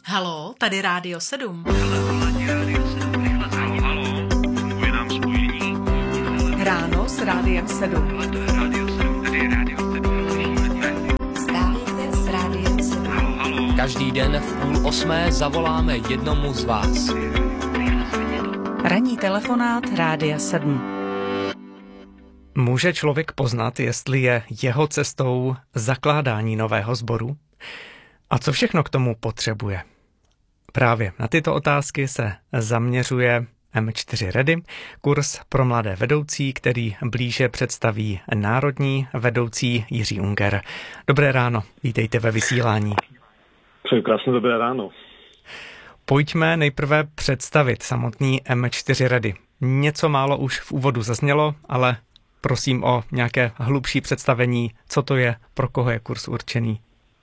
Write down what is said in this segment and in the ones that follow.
Halo, tady Rádio 7. Ráno s Rádiem 7. Vstávejte s Rádiem 7. Každý den v 7:30 zavoláme jednomu z vás. Ranní telefonát Rádia 7. Může člověk poznat, jestli je jeho cestou zakládání nového sboru? A co všechno k tomu potřebuje? Právě na tyto otázky se zaměřuje M4 Ready, kurz pro mladé vedoucí, který blíže představí národní vedoucí Jiří Unger. Dobré ráno, vítejte ve vysílání. Přeji krásné dobré ráno. Pojďme nejprve představit samotný M4 Ready. Něco málo už v úvodu zaznělo, ale prosím o nějaké hlubší představení, co to je, pro koho je kurz určený.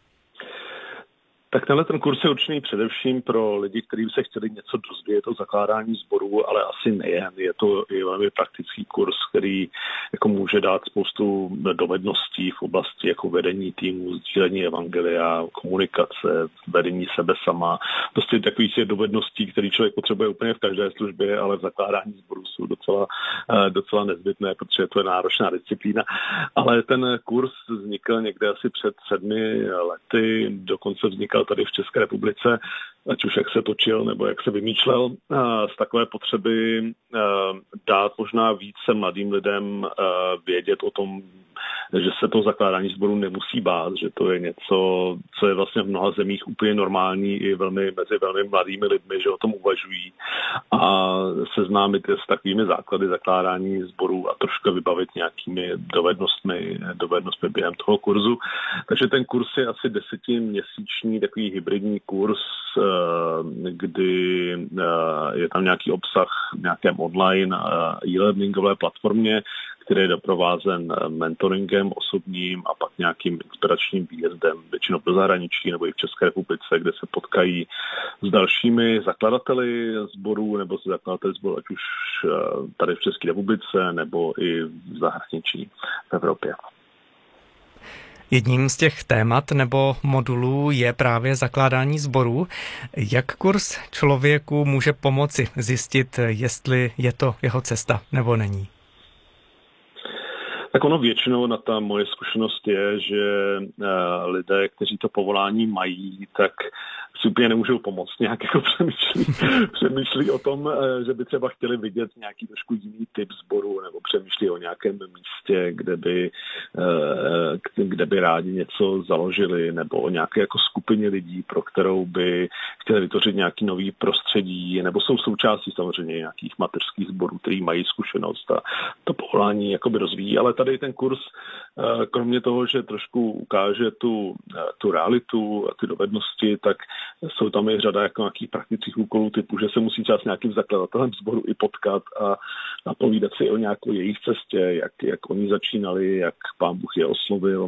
Tak tenhle ten kurz je určený především pro lidi, kteří se chtěli něco dozvědět o zakládání sborů, ale asi nejen. Je to i velmi praktický kurz, který jako může dát spoustu dovedností v oblasti jako vedení týmu, sdílení evangelia, komunikace, vedení sebe sama. Prostě takových dovedností, které člověk potřebuje úplně v každé službě, ale v zakládání sborů jsou docela nezbytné, protože to je náročná disciplína. Ale ten kurz vznikl někde asi před 7 lety, dokonce vznikal tady v České republice, ať už jak se točil nebo jak se vymýšlel, z takové potřeby dát možná více mladým lidem vědět o tom, že se to zakládání sboru nemusí bát, že to je něco, co je vlastně v mnoha zemích úplně normální i mezi velmi mladými lidmi, že o tom uvažují a seznámit je s takovými základy zakládání sborů a trošku vybavit nějakými dovednostmi během toho kurzu. Takže ten kurz je asi 10měsíční takový hybridní kurz, kdy je tam nějaký obsah v nějakém online e-learningové platformě, který je doprovázen mentoringem osobním a pak nějakým inspiračním výjezdem, většinou do zahraničí nebo i v České republice, kde se potkají s dalšími zakladateli sborů nebo s zakladateli sborů, ať už tady v České republice nebo i v zahraničí v Evropě. Jedním z těch témat nebo modulů je právě zakládání sborů. Jak kurz člověku může pomoci zjistit, jestli je to jeho cesta nebo není? Tak ono většinou ta moje zkušenost je, že lidé, kteří to povolání mají, tak si úplně nemůžou pomoct. Nějak jako přemýšlí o tom, že by třeba chtěli vidět nějaký trošku jiný typ sboru nebo přemýšlí o nějakém místě, kde by rádi něco založili nebo o nějaké jako skupině lidí, pro kterou by chtěli vytvořit nějaký nový prostředí nebo jsou součástí samozřejmě nějakých mateřských sborů, který mají zkušenost a to povolání jakoby rozvíjí, ale tady ten kurz, kromě toho, že trošku ukáže tu realitu a ty dovednosti, tak jsou tam i řada jako nějakých praktických úkolů typu, že se musí třeba s nějakým zakladatelem sboru i potkat a povídat si o nějakou jejich cestě, jak oni začínali, jak Pán Bůh je oslovil.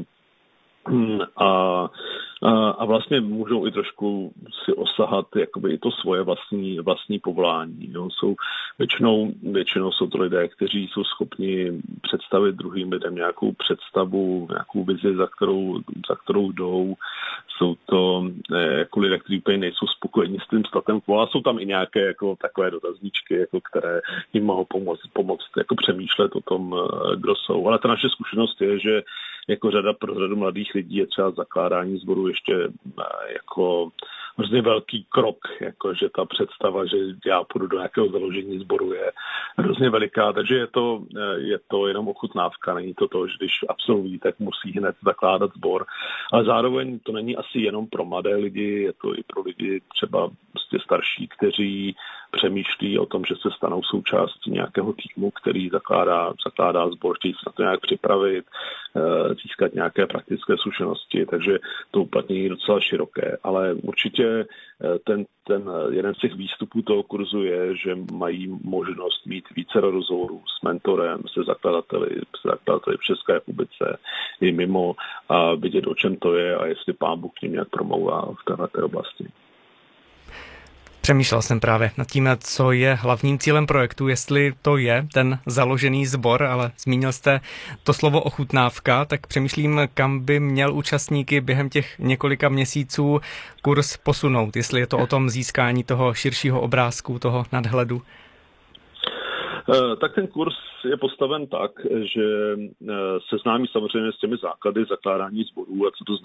A vlastně můžou i trošku si osahat jakoby i to svoje vlastní povolání. Jo. Většinou jsou to lidé, kteří jsou schopni představit druhým lidem nějakou představu, nějakou vizi, za kterou jdou. Jsou to jako lidé, kteří úplně nejsou spokojení s tím statem quo, a jsou tam i nějaké jako takové dotazníčky, jako které jim mohou pomoct jako přemýšlet o tom, kdo jsou. Ale ta naše zkušenost je, že jako pro řadu mladých lidí je třeba zakládání sboru ještě jako hrozně velký krok, jako že ta představa, že já půjdu do nějakého založení sboru, je hrozně veliká, takže je to jenom ochutnávka, není to, že když absolvují, tak musí hned zakládat sbor, ale zároveň to není asi jenom pro mladé lidi, je to i pro lidi třeba prostě starší, kteří přemýšlí o tom, že se stanou součástí nějakého týmu, který zakládá sbor, chtějí se na to nějak připravit, získat nějaké praktické zkušenosti, takže to uplatnění je docela široké, ale určitě ten jeden z těch výstupů toho kurzu je, že mají možnost mít více rozhovorů s mentorem, se zakladateli v České republice i mimo a vidět, o čem to je a jestli Pán Bůh k ním nějak promlouvá v této oblasti. Přemýšlel jsem právě nad tím, co je hlavním cílem projektu, jestli to je ten založený sbor, ale zmínil jste to slovo ochutnávka, tak přemýšlím, kam by měl účastníky během těch několika měsíců kurz posunout, jestli je to o tom získání toho širšího obrázku, toho nadhledu. Tak ten kurz je postaven tak, že seznámí samozřejmě s těmi základy zakládání sborů a co to